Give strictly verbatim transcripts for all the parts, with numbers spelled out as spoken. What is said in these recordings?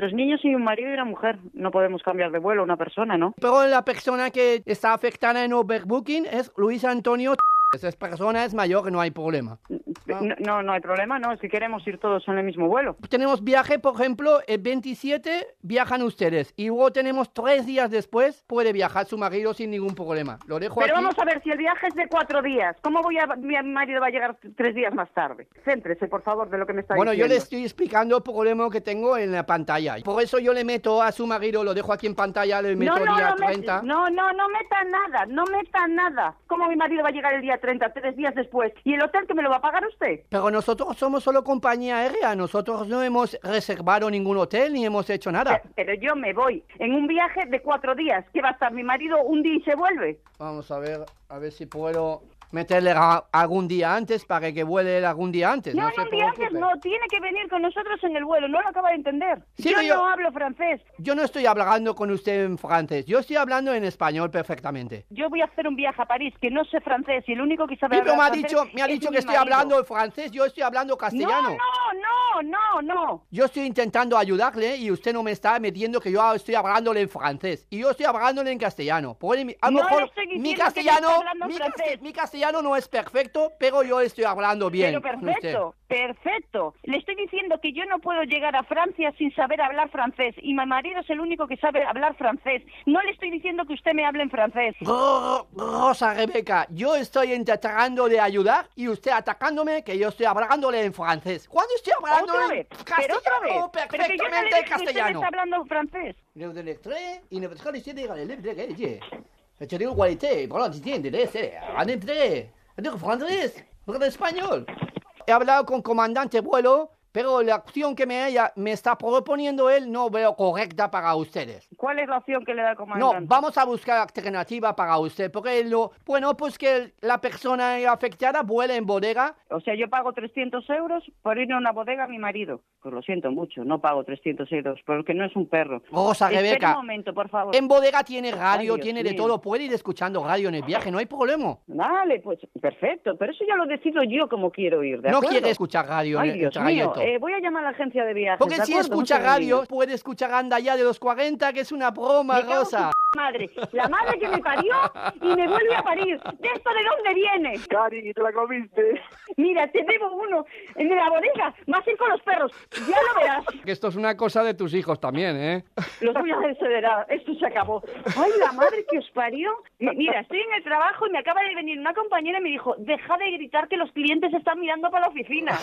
tres niños y un marido y una mujer. No podemos cambiar de vuelo a una persona, ¿no? Pero la persona que está afectada en overbooking es Luis Antonio. Esa persona es mayor, no hay problema. No, no, no hay problema, no, es que queremos ir todos en el mismo vuelo. Tenemos viaje, por ejemplo, el veintisiete viajan ustedes y luego tenemos tres días después, puede viajar su marido sin ningún problema. Lo dejo Pero aquí. vamos a ver, si el viaje es de cuatro días, ¿cómo voy a, mi marido va a llegar tres días más tarde? Céntrese, por favor, de lo que me está Bueno, diciendo. yo le estoy explicando el problema que tengo en la pantalla. Por eso yo le meto a su marido, lo dejo aquí en pantalla, le meto no, no, día no, treinta. Met, no, no, no meta nada, no meta nada. ¿Cómo mi marido va a llegar el día treinta, tres días después? ¿Y el hotel que me lo va a pagar usted? Pero nosotros somos solo compañía aérea, nosotros no hemos reservado ningún hotel ni hemos hecho nada. Pero, pero yo me voy en un viaje de cuatro días, que va a estar mi marido un día y se vuelve. Vamos a ver, a ver si puedo meterle a, algún día antes para que vuele él algún día antes. No, No, no, se un día antes preocupe. no, tiene que venir con nosotros en el vuelo, no lo acaba de entender. Sí, yo, yo- no hablo francés. Yo no estoy hablando con usted en francés, yo estoy hablando en español perfectamente. Yo voy a hacer un viaje a París que no sé francés y el único que sabe Sí, pero hablar me ha francés dicho, me ha es dicho mi que estoy marido. hablando francés, yo estoy hablando castellano. No, no, no, no, no. Yo estoy intentando ayudarle y usted no me está metiendo que yo estoy hablándole en francés. Y yo estoy hablándole en castellano. Puede- A lo No le mejor estoy diciendo mi que yo castellano, estoy hablando mi, francés. cast- mi castellano no es perfecto, pero yo estoy hablando bien. Pero con usted. perfecto, perfecto. Le estoy diciendo que yo no puedo llegar a Francia sin saber hablar francés y mi marido es el único que sabe hablar francés. No le estoy diciendo que usted me hable en francés. Ro- Rosa Rebeca, yo estoy intentando de ayudar y usted atacándome que yo estoy hablándole en francés. ¿Cuándo estoy hablando Otra en vez, pero otra vez. castellano? Pero que yo no le Perfectamente dije que usted me castellano. está hablando francés. Je vous extrait, il ne veut pas laisser des galeries. Je digo qualité, por lo entiende, ese, adentro, digo francés, hablo español. He hablado con comandante vuelo, pero la opción que me, ella, me está proponiendo él no veo correcta para ustedes. ¿Cuál es la opción que le da el No, comandante? vamos a buscar alternativa para usted, porque lo, bueno, pues que la persona afectada vuela en bodega. O sea, yo pago trescientos euros por ir a una bodega a mi marido. Pues lo siento mucho, no pago trescientos euros, porque no es un perro. Rosa Espera Rebeca, un momento, por favor. en bodega tiene radio, Ay, Dios tiene de mío. todo, puede ir escuchando radio en el viaje, no hay problema. Vale, pues perfecto, pero eso ya lo decido yo como quiero ir, ¿de No acuerdo? quiere escuchar radio Ay, en el Dios mío, trayecto. eh, voy a llamar a la agencia de viajes, Porque ¿de si acuerdo? escucha Un segundillo. radio, puede escuchar Anda Ya de los cuarenta, que es una broma, Me cago en Rosa. su madre, la madre que me parió y me vuelve a parir. ¿De esto de dónde viene? Cari, te la comiste. Mira, te debo uno en la bodega, más ir con los perros, ya lo verás. Que esto es una cosa de tus hijos también, ¿eh? Los voy a desederar, esto se acabó. Ay, la madre que os parió. M- Mira, estoy en el trabajo y me acaba de venir una compañera y me dijo, deja de gritar que los clientes están mirando para la oficina.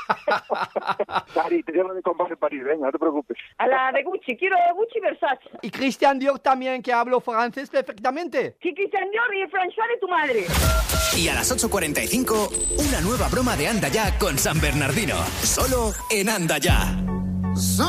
Cari, te llevo de compás en París, venga, no te preocupes. A la de Gucci, quiero Gucci y Versace. Y Christian Dior también, que hablo francés perfectamente. Chiqui Señor y el François de tu madre. Y a las ocho cuarenta y cinco, una nueva broma de Anda Ya con San Bernardino. Solo en Anda Ya.